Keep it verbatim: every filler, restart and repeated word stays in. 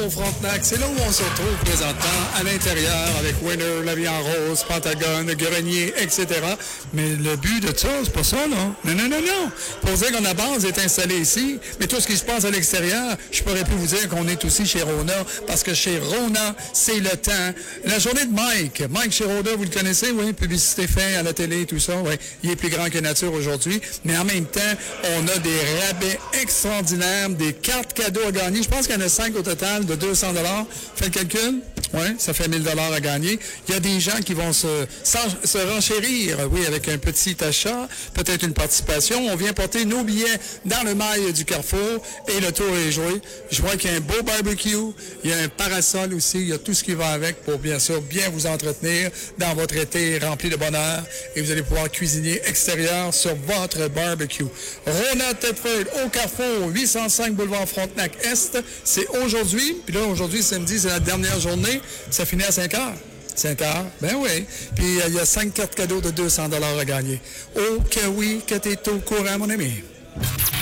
au Frontenac. C'est là où on se retrouve présentement, à l'intérieur, avec Winner, La Vie en Rose, Pentagone, Grenier, et cetera. Mais le but de ça, c'est pas ça, là. Non, non, non, non. Pour dire que la base est installée ici, mais tout ce qui se passe à l'extérieur, je pourrais plus vous dire qu'on est aussi chez Rona, parce que chez Rona, c'est le temps. La journée de Mike. Mike chez Rona, vous le connaissez, oui? Publicité faite à la télé, tout ça, oui. Il est plus grand que nature aujourd'hui. Mais en même temps, on a des rabais extraordinaires, des cartes cadeaux à gagner. Je pense qu'il y en a cinq au total de deux cents dollars. Faites le calcul. Oui, ça fait mille dollars à gagner. Il y a des gens qui vont se, se renchérir, oui, avec un petit achat, peut-être une participation. On vient porter nos billets dans le mail du Carrefour et le tour est joué. Je vois qu'il y a un beau barbecue, il y a un parasol aussi, il y a tout ce qui va avec pour bien sûr bien vous entretenir dans votre été rempli de bonheur et vous allez pouvoir cuisiner extérieur sur votre barbecue. Rona Thetford au Carrefour, huit cent cinq boulevard Frontenac Est. C'est aujourd'hui, puis là aujourd'hui samedi, c'est la dernière journée. Ça finit à cinq heures. cinq heures, ben oui. Puis il euh, y a cinq cartes cadeaux de deux cents dollars à gagner. Oh que oui, que t'es au courant, mon ami.